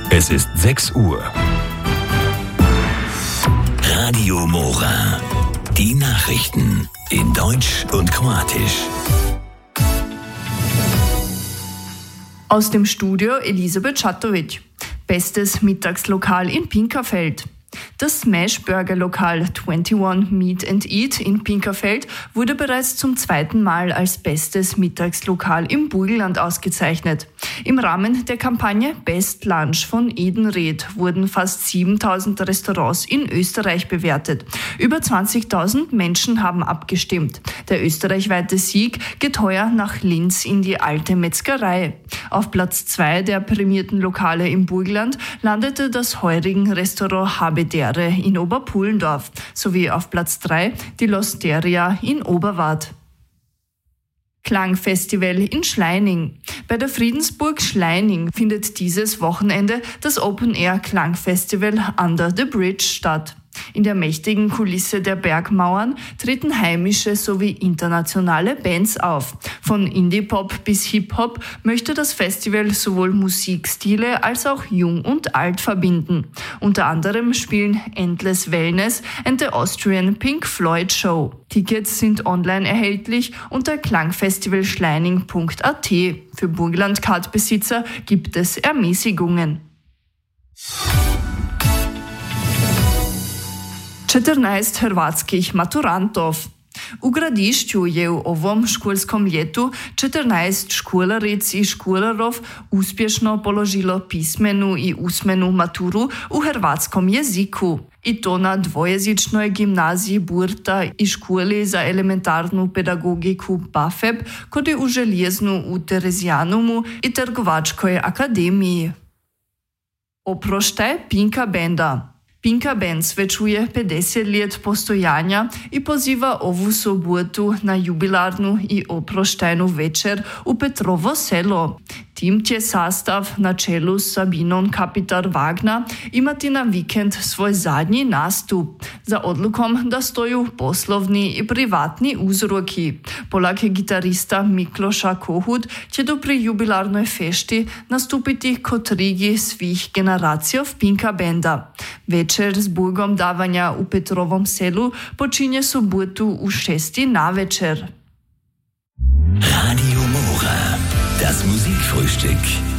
Es ist 6 Uhr. Radio Mora. Die Nachrichten in Deutsch und Kroatisch. Aus dem Studio Elisabeth Schatovic. Bestes Mittagslokal in Pinkerfeld. Das Smash-Burger-Lokal 21 Meat and Eat in Pinkerfeld wurde bereits zum 2. Mal als bestes Mittagslokal im Burgenland ausgezeichnet. Im Rahmen der Kampagne Best Lunch von Edenred wurden fast 7.000 Restaurants in Österreich bewertet. Über 20.000 Menschen haben abgestimmt. Der österreichweite Sieg geht heuer nach Linz in die Alte Metzgerei. Auf Platz 2 der prämierten Lokale im Burgenland landete das Heurigen-Restaurant Habedere in Oberpullendorf sowie auf Platz 3 die L'Osteria in Oberwart. Klangfestival in Schleining. Bei der Friedensburg Schleining findet dieses Wochenende das Open-Air-Klangfestival Under the Bridge statt. In der mächtigen Kulisse der Bergmauern treten heimische sowie internationale Bands auf. Von Indie-Pop bis Hip-Hop möchte das Festival sowohl Musikstile als auch Jung und Alt verbinden. Unter anderem spielen Endless Wellness and the Austrian Pink Floyd Show. Tickets sind online erhältlich unter klangfestivalschleining.at. Für Burgenland-Card-Besitzer gibt es Ermäßigungen. 14 hrvatskih maturantov. U Gradišću je u ovom školskom ljetu 14 školaric i školarov uspješno položilo pismenu i usmenu maturu u hrvatskom jeziku. I to na dvojezičnoj gimnaziji Burta i školi za elementarnu pedagogiku BAFEB, kod je u Željeznu u Terezijanumu i Trgovačkoj akademiji. Oproštaj Pinka Benda. Pinka Band svečuje 50 let postojanja i poziva ovu sobotu na jubilarnu i oproštajnu večer u Petrovo selo. Tim će sastav na čelu s Sabinom Kapitar-Wagner imati na vikend svoj zadnji nastup. Za odlukom da stoju poslovni i privatni uzroki. Poleg gitarista Mikloša Kohut će do pri jubilarnoj fešti nastupiti kot rigi svih generacijov Pinka Benda. Večer z Bogom davanja u Petrovom selu počinje sobotu u 6 navečer. Radio Mora. Das Musikfrühstück.